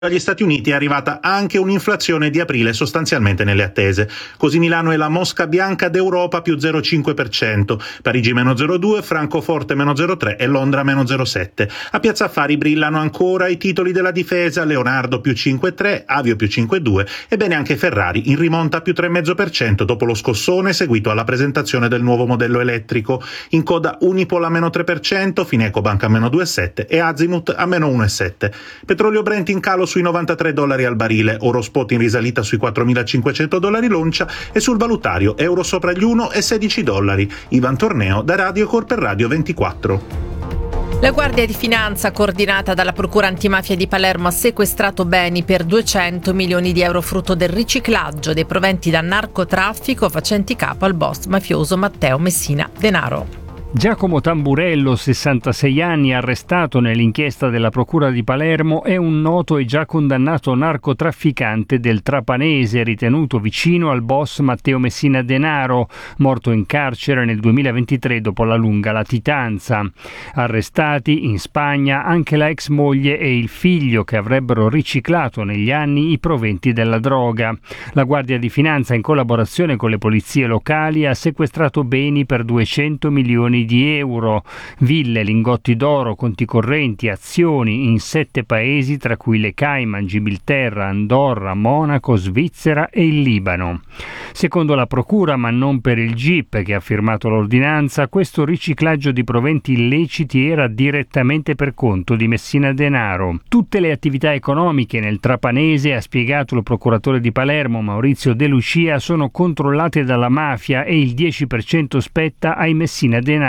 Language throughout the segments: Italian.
Dagli Stati Uniti è arrivata anche un'inflazione di aprile sostanzialmente nelle attese. Così Milano è la mosca bianca d'Europa più 0,5%, Parigi meno 0,2%, Francoforte meno 0,3% e Londra meno 0,7%. A Piazza Affari brillano ancora i titoli della difesa, Leonardo più 5,3%, Avio più 5,2% e bene anche Ferrari in rimonta più 3,5% dopo lo scossone seguito alla presentazione del nuovo modello elettrico. In coda Unipol a meno 3%, Finecobank a meno 2,7% e Azimut a meno 1,7%. Petrolio Brent in calo sui $93 al barile, oro spot in risalita sui $4.500 l'oncia e sul valutario euro sopra gli $1,16. Ivan Torneo da Radiocorp per Radio 24. La Guardia di Finanza, coordinata dalla Procura Antimafia di Palermo, ha sequestrato beni per 200 milioni di euro frutto del riciclaggio dei proventi da narcotraffico facenti capo al boss mafioso Matteo Messina Denaro. Giacomo Tamburello, 66 anni, arrestato nell'inchiesta della Procura di Palermo, è un noto e già condannato narcotrafficante del Trapanese, ritenuto vicino al boss Matteo Messina Denaro, morto in carcere nel 2023 dopo la lunga latitanza. Arrestati in Spagna anche la ex moglie e il figlio che avrebbero riciclato negli anni i proventi della droga. La Guardia di Finanza, in collaborazione con le polizie locali, ha sequestrato beni per 200 milioni di euro, ville, lingotti d'oro, conti correnti, azioni in 7 paesi, tra cui le Cayman, Gibilterra, Andorra, Monaco, Svizzera e il Libano. Secondo la procura, ma non per il GIP che ha firmato l'ordinanza, questo riciclaggio di proventi illeciti era direttamente per conto di Messina Denaro. Tutte le attività economiche nel Trapanese, ha spiegato il procuratore di Palermo Maurizio De Lucia, sono controllate dalla mafia e il 10% spetta ai Messina Denaro.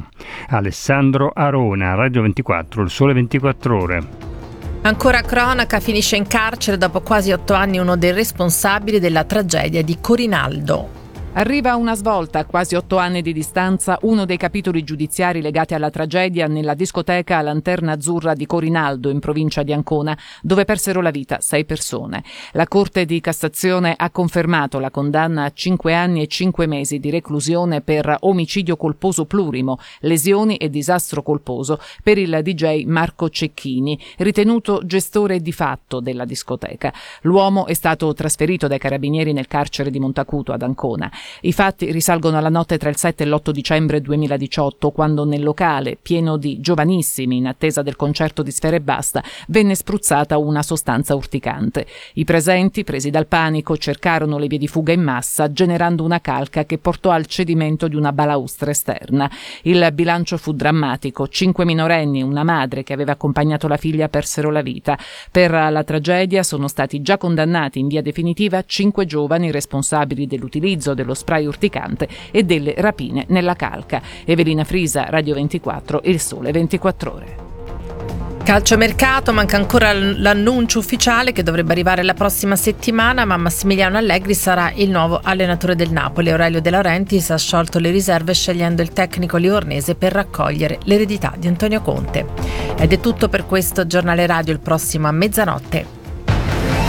Alessandro Arona, Radio 24, Il Sole 24 Ore. Ancora cronaca, finisce in carcere dopo quasi 8 anni uno dei responsabili della tragedia di Corinaldo. Arriva una svolta, a quasi 8 anni di distanza, uno dei capitoli giudiziari legati alla tragedia nella discoteca Lanterna Azzurra di Corinaldo, in provincia di Ancona, dove persero la vita 6 persone. La Corte di Cassazione ha confermato la condanna a 5 anni e 5 mesi di reclusione per omicidio colposo plurimo, lesioni e disastro colposo per il DJ Marco Cecchini, ritenuto gestore di fatto della discoteca. L'uomo è stato trasferito dai carabinieri nel carcere di Montacuto ad Ancona. I fatti risalgono alla notte tra il 7 e l'8 dicembre 2018, quando nel locale, pieno di giovanissimi in attesa del concerto di Sfera Ebbasta, venne spruzzata una sostanza urticante. I presenti, presi dal panico, cercarono le vie di fuga in massa, generando una calca che portò al cedimento di una balaustra esterna. Il bilancio fu drammatico: 5 minorenni e una madre che aveva accompagnato la figlia persero la vita. Per la tragedia sono stati già condannati in via definitiva 5 giovani responsabili dell'utilizzo dello spray urticante e delle rapine nella calca. Evelina Frisa, Radio 24, Il Sole 24 Ore. Calciomercato, manca ancora l'annuncio ufficiale che dovrebbe arrivare la prossima settimana, ma Massimiliano Allegri sarà il nuovo allenatore del Napoli. Aurelio De Laurentiis ha sciolto le riserve scegliendo il tecnico livornese per raccogliere l'eredità di Antonio Conte. Ed è tutto per questo giornale radio, il prossimo a mezzanotte.